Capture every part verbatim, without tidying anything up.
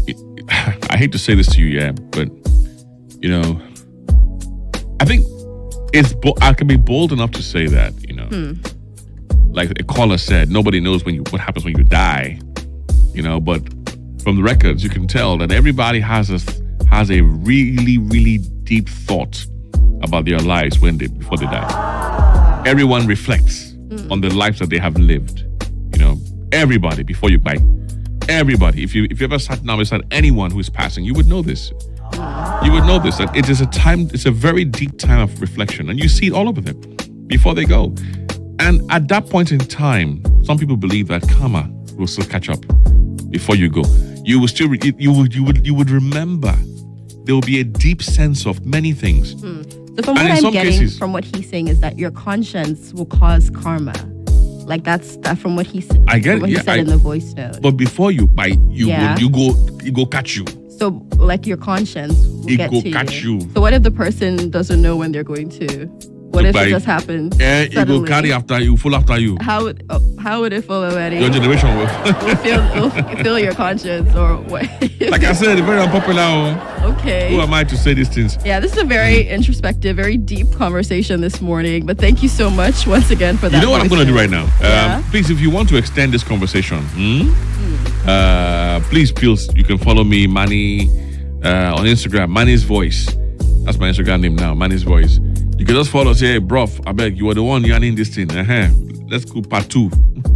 I hate to say this to you, yeah, but you know, I think it's bo- I can be bold enough to say that, you know, Hmm. like a caller said, nobody knows when you what happens when you die, you know, but from the records you can tell that everybody has a has a really really deep thought about their lives when they before they die. Everyone reflects Mm. on the lives that they have lived, you know. Everybody before you die. Everybody. If you if you ever sat down beside anyone who is passing, you would know this. You would know this, that it is a time, it's a very deep time of reflection. And you see it all over them before they go. And at that point in time, some people believe that karma will still catch up before you go. You will still, you would, you would, you would remember. There will be a deep sense of many things. Hmm. So from And what in I'm some getting cases- from what he's saying is that your conscience will cause karma. Like that's that from what he said. I get from it, what he yeah, said I- in the voice note. But before you buy, you Yeah. go, you go, you go catch you. So like your conscience will It get go to catch you. you. So what if the person doesn't know when they're going to? What So if by- it just happens? Eh, it go suddenly? carry after you, full after you. How would oh, how would it feel already? Your generation will. will feel will feel your conscience or what? Like I said, very unpopular. oh. Okay. Who am I to say these things? Yeah, this is a very introspective, very deep conversation this morning. But thank you so much once again for that. You know what I'm voice going to do note. right now? Um, Yeah. Please, if you want to extend this conversation, hmm? uh, please, please, you can follow me, Manny, uh, on Instagram, Manny's Voice. That's my Instagram name now, Manny's Voice. You can just follow, say, hey, bruv, I beg, you were the one yarning this thing. Uh-huh. Let's go part two.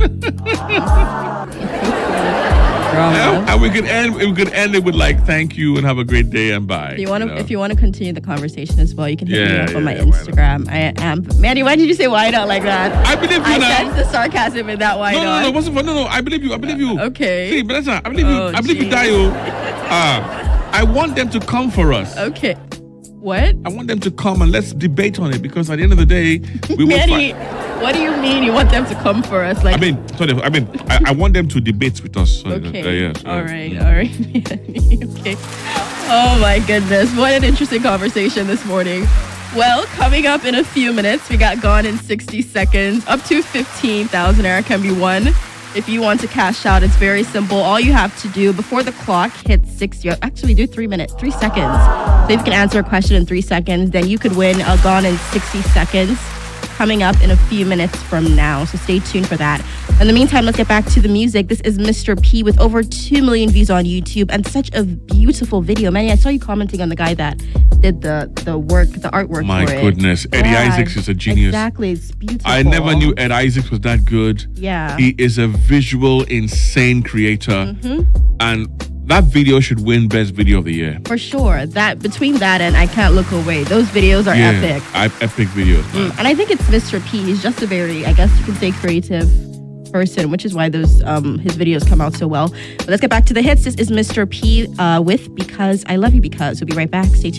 Drama. And we could end we could end it with like thank you and have a great day and bye. If you want to, know? if you want to continue the conversation as well, you can hit me Yeah, up on my yeah, why not? Instagram. I am Manny. Why did you say why not like that? I believe you I now. sense the sarcasm in that why No, no, not. no, it wasn't for no, no. I believe you. I believe you. Okay. See, but that's not. I believe you. Oh, I believe you, geez. Dio. Ah, I want them to come for us. Okay. What? I want them to come and let's debate on it because at the end of the day, we will Manny, fight. what do you mean you want them to come for us? Like, I mean, sorry. I mean, I, I want them to debate with us. Sorry, okay. uh, yeah, sorry. All right. All right. Manny. Okay. Oh my goodness. What an interesting conversation this morning. Well, coming up in a few minutes, we got Gone in sixty seconds. Up to fifteen thousand naira can be won. If you want to cash out, it's very simple. All you have to do before the clock hits six, you actually do three minutes, three seconds. So if you can answer a question in three seconds, then you could win a Gone in sixty seconds coming up in a few minutes from now. So stay tuned for that. In the meantime, let's get back to the music. This is Mister P with over two million views on YouTube and such a beautiful video. Manny, I saw you commenting on the guy that did the, the work, the artwork My for it. goodness, Eddie Yeah, Isaacs is a genius. Exactly, it's beautiful. I never knew Ed Isaacs was that good. Yeah. He is a visual, insane creator. Mm-hmm. And that video should win Best Video of the Year. For sure. That between that and I Can't Look Away, those videos are yeah, epic. I, epic videos. man. Mm, And I think it's Mister P. He's just a very, I guess you can say, creative person, which is why those um his videos come out so well. But let's get back to the hits. This is Mister P uh, with Because I Love You Because. We'll be right back. Stay tuned.